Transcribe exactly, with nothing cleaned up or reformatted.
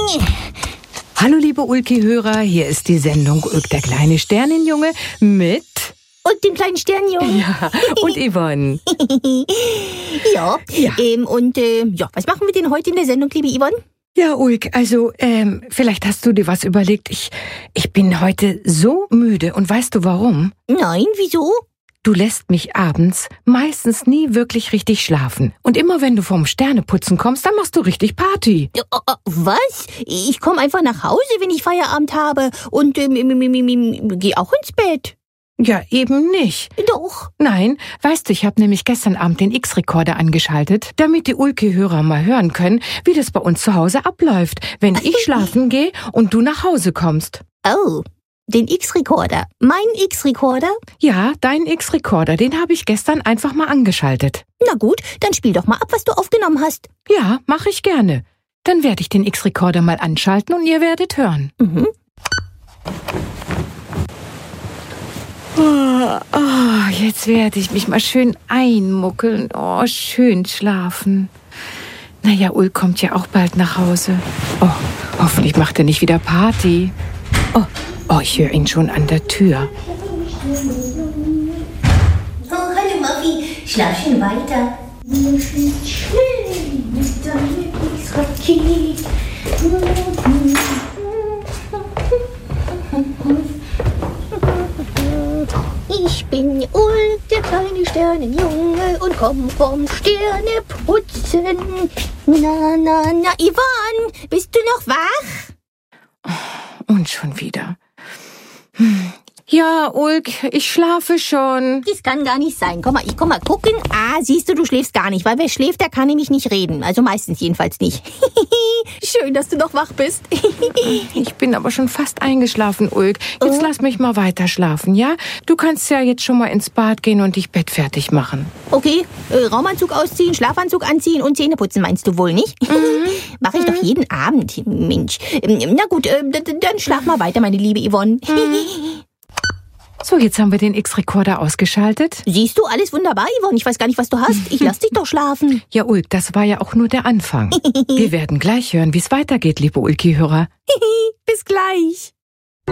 Hallo liebe Ulki-Hörer, hier ist die Sendung Ulk, der kleine Sternenjunge mit... Und dem kleinen Sternjungen. Ja, und Yvonne. ja, ja. Ähm, und äh, ja, was machen wir denn heute in der Sendung, liebe Yvonne? Ja, Ulk, also ähm, vielleicht hast du dir was überlegt. Ich, ich bin heute so müde und weißt du warum? Nein, wieso? Du lässt mich abends meistens nie wirklich richtig schlafen. Und immer wenn du vom Sterneputzen kommst, dann machst du richtig Party. Oh, oh, was? Ich komme einfach nach Hause, wenn ich Feierabend habe und ähm, ähm, gehe auch ins Bett. Ja, eben nicht. Doch. Nein, weißt du, ich habe nämlich gestern Abend den X-Rekorder angeschaltet, damit die Ulki-Hörer mal hören können, wie das bei uns zu Hause abläuft, wenn ich schlafen gehe und du nach Hause kommst. Oh, den X-Rekorder. Mein X-Rekorder? Ja, deinen X-Rekorder, den habe ich gestern einfach mal angeschaltet. Na gut, dann spiel doch mal ab, was du aufgenommen hast. Ja, mache ich gerne. Dann werde ich den X-Rekorder mal anschalten und ihr werdet hören. Mhm. Oh, oh, jetzt werde ich mich mal schön einmuckeln. Oh, schön schlafen. Naja, Ulk kommt ja auch bald nach Hause. Oh, hoffentlich macht er nicht wieder Party. Oh, oh, ich höre ihn schon an der Tür. Oh, hallo Muffy. Schlaf schon weiter. Du schläfst schön mit deinem X-Raket. Ich bin Ulk, der kleine Sternenjunge und komm vom Sterneputzen. Na, na, na, Yvonne, bist du noch wach? Und schon wieder. Hm. Ja, Ulk, ich schlafe schon. Das kann gar nicht sein. Komm mal, ich komm mal gucken. Ah, siehst du, du schläfst gar nicht, weil wer schläft, der kann nämlich nicht reden. Also meistens jedenfalls nicht. Schön, dass du noch wach bist. Ich bin aber schon fast eingeschlafen, Ulk. Jetzt Oh. lass mich mal weiter schlafen, ja? Du kannst ja jetzt schon mal ins Bad gehen und dich bettfertig machen. Okay, äh, Raumanzug ausziehen, Schlafanzug anziehen und Zähne putzen meinst du wohl, nicht? Mhm. Mache ich doch jeden Abend, Mensch. Ähm, Na gut, äh, d- d- dann schlaf mal weiter, meine liebe Yvonne. So, jetzt haben wir den X-Rekorder ausgeschaltet. Siehst du, alles wunderbar, Yvonne. Ich weiß gar nicht, was du hast. Ich lass dich doch schlafen. Ja, Ulk, das war ja auch nur der Anfang. Wir werden gleich hören, wie es weitergeht, liebe Ulki-Hörer. Bis gleich.